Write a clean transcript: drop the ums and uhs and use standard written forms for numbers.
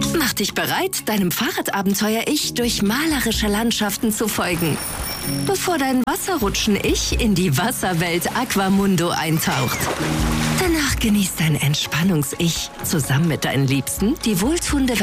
Mach dich bereit, deinem Fahrradabenteuer-Ich durch malerische Landschaften zu folgen, bevor dein Wasserrutschen-Ich in die Wasserwelt Aquamundo eintaucht. Danach genießt dein Entspannungs-Ich zusammen mit deinen Liebsten die wohltuende